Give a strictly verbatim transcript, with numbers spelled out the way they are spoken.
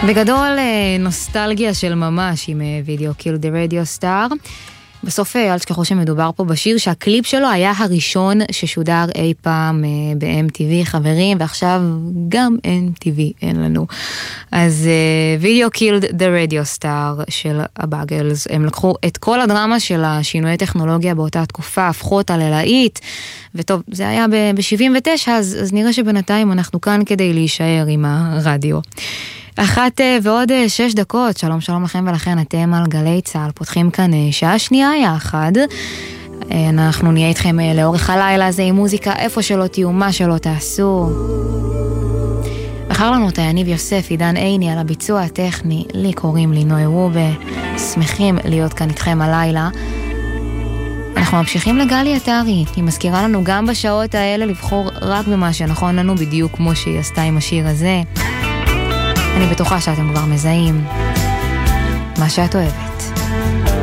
בגדול נוסטלגיה של ממש עם וידאו קיל דה רדיו סטאר. בסוף אל תשכחו שמדובר פה בשיר שהקליפ שלו היה הראשון ששודר אי פעם ב-אם טי וי, חברים, ועכשיו גם אם טי וי אין לנו. אז וידאו קיל דה רדיו סטאר של הבאגלס, הם לקחו את כל הדרמה של השינוי טכנולוגיה באותה תקופה, הפכו אותה ללהיט, וטוב, זה היה ב-שבעים ותשע, אז, אז נראה שבינתיים אנחנו כאן כדי להישאר עם הרדיו. אחת ועוד שש דקות, שלום שלום לכם ולכן, אתם על גלי צהל, פותחים כאן שעה שנייה יחד, אנחנו נהיה איתכם לאורך הלילה הזה עם מוזיקה, איפה שלא תהיו, מה שלא תעשו. בחר לנו את יניב יוסף, עידן עיני על הביצוע הטכני, לי קוראים לי נוי רובה, שמחים להיות כאן איתכם הלילה. אנחנו ממשיכים לגלי עטרי, היא מזכירה לנו גם בשעות האלה לבחור רק במה שנכון לנו, בדיוק כמו שהיא עשתה עם השיר הזה. אני בטוחה שאתם כבר מזהים מה שאת אוהבת.